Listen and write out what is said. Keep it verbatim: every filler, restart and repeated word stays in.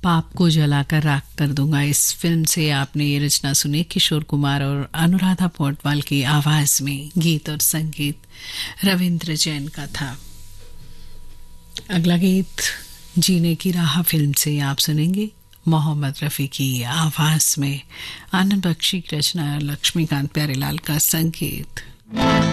पाप को जलाकर राख कर दूंगा। इस फिल्म से आपने ये रचना सुनी किशोर कुमार और अनुराधा पौडवाल की आवाज में। गीत और संगीत रविंद्र जैन का था। अगला गीत जीने की राह फिल्म से आप सुनेंगे मोहम्मद रफ़ी की आवाज में। आनंद बख्शी की रचना, लक्ष्मीकांत प्यारेलाल का संगीत।